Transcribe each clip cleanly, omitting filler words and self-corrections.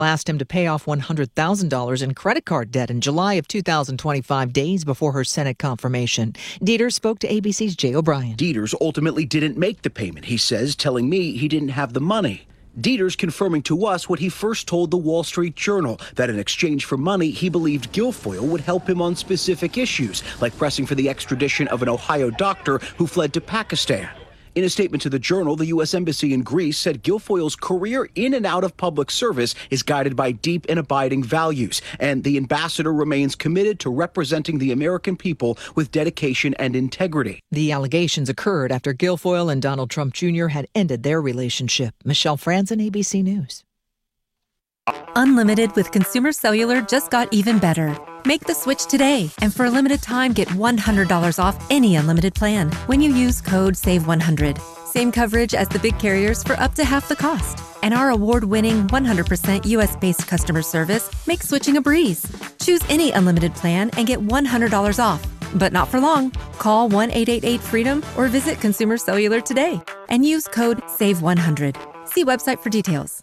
asked him to pay off $100,000 in credit card debt in July of 2025, days before her Senate confirmation. Deters spoke to ABC's Jay O'Brien. Deters ultimately didn't make the payment, he says, telling me he didn't have the money. Deters confirming to us what he first told the Wall Street Journal, that in exchange for money, he believed Guilfoyle would help him on specific issues, like pressing for the extradition of an Ohio doctor who fled to Pakistan. In a statement to the Journal, the U.S. Embassy in Greece said Guilfoyle's career in and out of public service is guided by deep and abiding values, and the ambassador remains committed to representing the American people with dedication and integrity. The allegations occurred after Guilfoyle and Donald Trump Jr. had ended their relationship. Michelle Franzen, ABC News. Unlimited with Consumer Cellular just got even better. Make the switch today, and for a limited time, get $100 off any unlimited plan when you use code SAVE100. Same coverage as the big carriers for up to half the cost. And our award-winning 100% U.S.-based customer service makes switching a breeze. Choose any unlimited plan and get $100 off. But not for long. Call 1-888-FREEDOM or visit Consumer Cellular today and use code SAVE100. See website for details.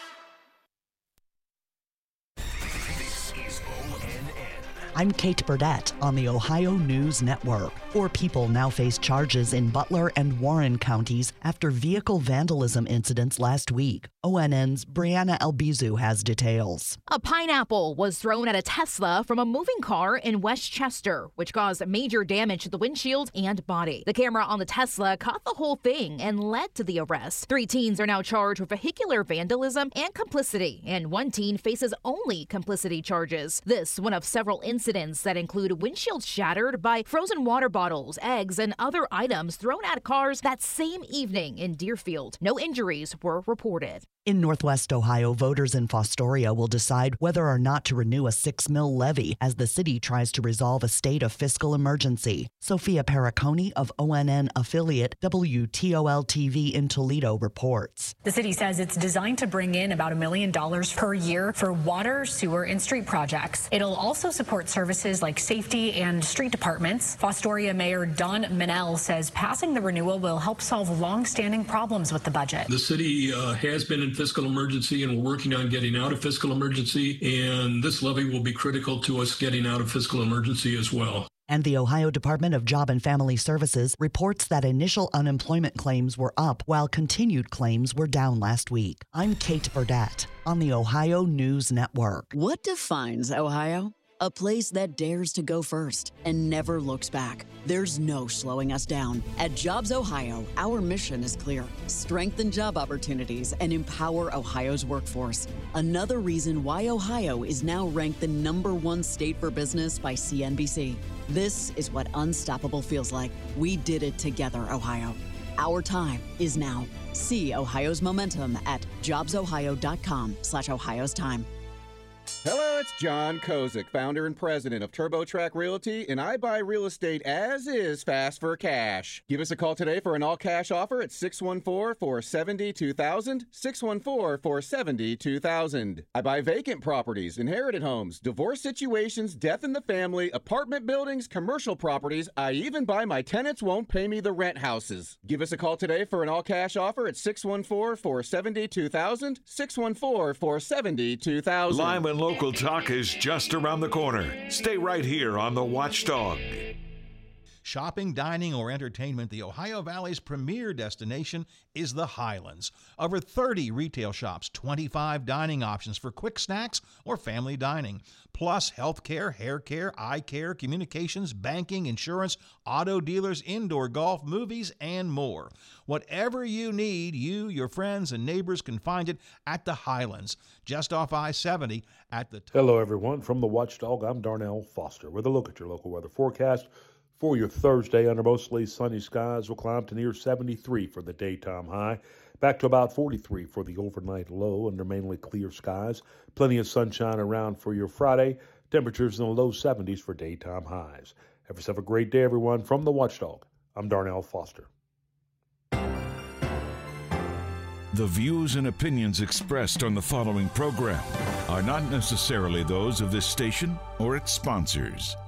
I'm Kate Burdett on the Ohio News Network. 4 people now face charges in Butler and Warren counties after vehicle vandalism incidents last week. ONN's Brianna Albizu has details. A pineapple was thrown at a Tesla from a moving car in Westchester, which caused major damage to the windshield and body. The camera on the Tesla caught the whole thing and led to the arrest. 3 teens are now charged with vehicular vandalism and complicity, and 1 teen faces only complicity charges. This one of several incidents that include windshields shattered by frozen water bottles, eggs, and other items thrown at cars that same evening in Deerfield. No injuries were reported. In Northwest Ohio, voters in Fostoria will decide whether or not to renew a $6 million levy as the city tries to resolve a state of fiscal emergency. Sophia Perricone of ONN affiliate WTOL-TV in Toledo reports. The city says it's designed to bring in about $1 million per year for water, sewer, and street projects. It'll also support services like safety and street departments. Fostoria Mayor Don Manel says passing the renewal will help solve long-standing problems with the budget. The city has been in fiscal emergency, and we're working on getting out of fiscal emergency, and this levy will be critical to us getting out of fiscal emergency as well. And the Ohio Department of Job and Family Services reports that initial unemployment claims were up while continued claims were down last week. I'm Kate Burdett on the Ohio News Network. What defines Ohio? A place that dares to go first and never looks back. There's no slowing us down. At Jobs Ohio, our mission is clear. Strengthen job opportunities and empower Ohio's workforce. Another reason why Ohio is now ranked the #1 state for business by CNBC. This is what unstoppable feels like. We did it together, Ohio. Our time is now. See Ohio's momentum at jobsohio.com/Ohio's time. Hello, it's John Kozik, founder and president of TurboTrack Realty, and I buy real estate as is, fast for cash. Give us a call today for an all-cash offer at 614-470-2000, 614-470-2000. I buy vacant properties, inherited homes, divorce situations, death in the family, apartment buildings, commercial properties. I even buy my tenants won't pay me the rent houses. Give us a call today for an all-cash offer at 614-470-2000, 614-470-2000. Lime and local talk is just around the corner. Stay right here on The Watchdog. Shopping, dining, or entertainment, the Ohio Valley's premier destination is the Highlands. Over 30 retail shops, 25 dining options for quick snacks or family dining, plus healthcare, hair care, eye care, communications, banking, insurance, auto dealers, indoor golf, movies, and more. Whatever you need, you, your friends, and neighbors can find it at the Highlands, just off I-70 at the... Hello, everyone. From The Watchdog, I'm Darnell Foster with a look at your local weather forecast. For your Thursday, under mostly sunny skies, will climb to near 73 for the daytime high, back to about 43 for the overnight low under mainly clear skies. Plenty of sunshine around for your Friday. Temperatures in the low 70s for daytime highs. Have yourself a great day, everyone. From The Watchdog, I'm Darnell Foster. The views and opinions expressed on the following program are not necessarily those of this station or its sponsors.